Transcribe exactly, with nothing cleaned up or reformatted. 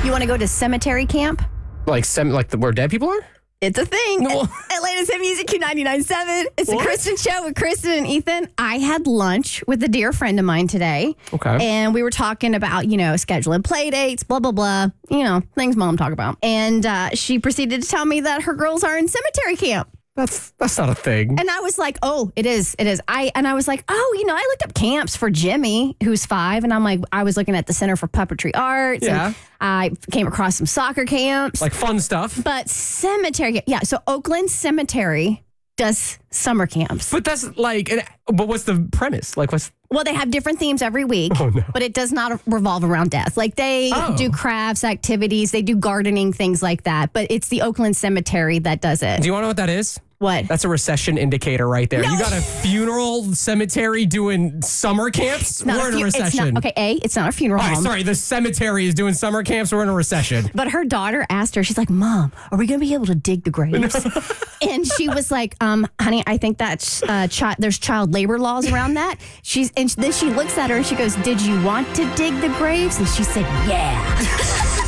You want to go to cemetery camp? Like sem- like the, where dead people are? It's a thing. No. Atlanta's Hit Music Q ninety-nine point seven. It's the What? Kristen Show with Kristen and Ethan. I had lunch with a dear friend of mine today. Okay. And we were talking about, you know, scheduling play dates, blah, blah, blah. You know, things mom talk about. And uh, she proceeded to tell me that her girls are in cemetery camp. That's that's not a thing. And I was like, oh, it is. It is. I And I was like, oh, you know, I looked up camps for Jimmy, who's five. And I'm like, I was looking at the Center for Puppetry Arts. Yeah. And I came across some soccer camps. Like fun stuff. But cemetery, yeah. So Oakland Cemetery does summer camps. But that's like, and- but what's the premise? Like, what's Well, they have different themes every week, Oh, no. but it does not revolve around death. Like they Oh. do crafts, activities, they do gardening, things like that. But it's the Oakland Cemetery that does it. Do you want to know what that is? What? That's a recession indicator right there. No. You got a funeral cemetery doing summer camps? Not We're in a fu- it's recession. not- okay, A, it's not a funeral All right, home. sorry. The cemetery is doing summer camps. We're in a recession. But her daughter asked her, she's like, Mom, are we going to be able to dig the graves? And she was like, um, honey, I think that's, uh, chi- there's child labor laws around that. She's, and then she looks at her and she goes, did you want to dig the graves? And she said, yeah.